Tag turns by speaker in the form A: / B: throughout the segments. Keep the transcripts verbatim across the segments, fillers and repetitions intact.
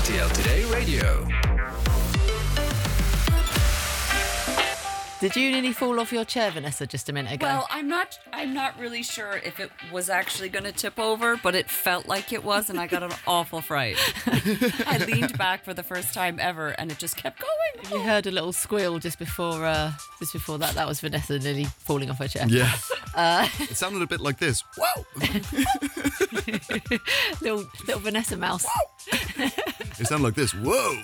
A: R T L Today Radio.
B: Did you nearly fall off your chair, Vanessa, just a minute ago?
C: Well, I'm not I'm not really sure if it was actually going to tip over, but it felt like it was, and I got an awful fright. I leaned back for the first time ever, and it just kept going.
B: You heard a little squeal just before uh, just before that. That was Vanessa nearly falling off her chair.
D: Yeah. Uh, it sounded a bit like this. Whoa!
B: little little Vanessa mouse.
D: It sounded like this. Whoa!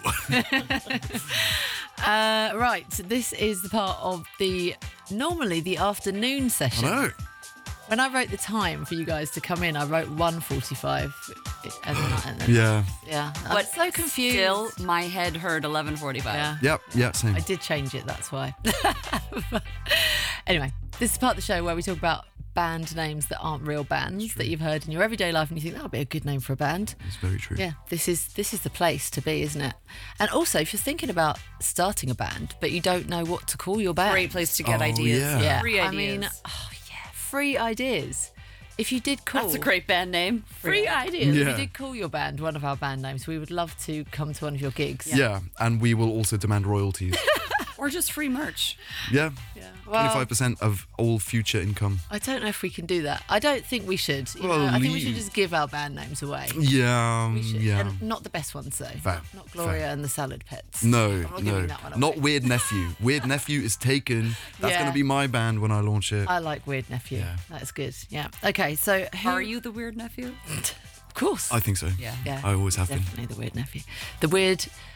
B: uh, right, this is the part of the normally the afternoon session.
D: I know.
B: When I wrote the time for you guys to come in, I wrote one forty-five. And then, and then,
D: yeah.
B: Yeah. I
C: But
B: was so confused.
C: Still, my head heard eleven forty-five.
B: Yeah.
D: Yep. Yeah. Same.
B: I did change it, that's why. Anyway, this is part of the show where we talk about band names that aren't real bands that you've heard in your everyday life and you think that would be a good name for a band.
D: It's very true.
B: Yeah, this is this is the place to be, isn't it? And also, if you're thinking about starting a band but you don't know what to call your band,
C: Great place to get
D: Oh,
C: ideas.
D: yeah.
B: yeah,
C: Free
B: I
C: ideas.
B: mean, oh yeah, free ideas. If you did call,
C: That's a great band name.
B: free ideas.
D: Yeah.
B: If you did call your band one of our band names, we would love to come to one of your gigs.
D: Yeah. And we will also demand royalties.
C: Or just free merch.
D: Yeah.
B: Yeah. Well,
D: twenty-five percent of all future income.
B: I don't know if we can do that. I don't think we should. You
D: Well,
B: know, I think we
D: leave-
B: should just give our band names away.
D: Yeah. um,
B: We should.
D: yeah.
B: And not the best ones, though.
D: Fair,
B: Not Gloria
D: fair.
B: and the Salad Pets.
D: No,
B: I'm not
D: no.
B: giving that one away.
D: Not Weird Nephew. Weird Nephew is taken. That's
B: Yeah.
D: going to be my band when I launch it.
B: I like Weird Nephew.
D: Yeah.
B: That's good. Yeah. Okay, so who...
C: Are you the weird nephew?
B: Of course.
D: I think so.
C: Yeah.
B: Yeah.
D: I always have been.
B: Definitely the Weird Nephew. The Weird